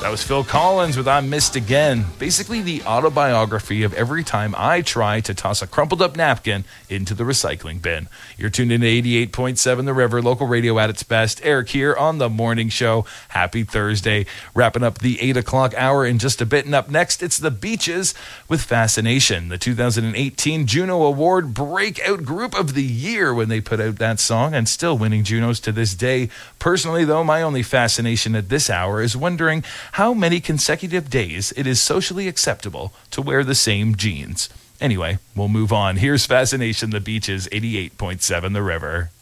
That was Phil Collins with I Missed Again. Basically the autobiography of every time I try to toss a crumpled up napkin into the recycling bin. You're tuned in to 88.7 The River, local radio at its best. Eric here on The Morning Show. Happy Thursday. Wrapping up the 8 o'clock hour in just a bit. And up next, it's The Beaches with Fascination, the 2018 Juno Award Breakout Group of the Year when they put out that song, and still winning Junos to this day. Personally, though, my only fascination at this hour is wondering how many consecutive days it is socially acceptable to wear the same jeans. Anyway, we'll move on. Here's Fascination, The Beaches, 88.7 The River.